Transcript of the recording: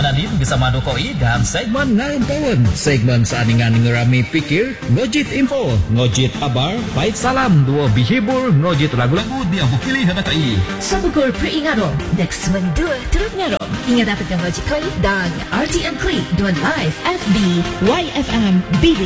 Nadine bersama Dokoi dan segmen Ngayon Kawan. Segmen seaningan ngerami pikir, ngojit info, ngojit kabar, baik salam, dua bihibur, ngojit lagu-lagu dia bukili hadakai. Sabukur peringaro, next mendua turut ngaro. Ingat dapat ngojit koi dan RTM Klik, dua live FB, YFM, BD.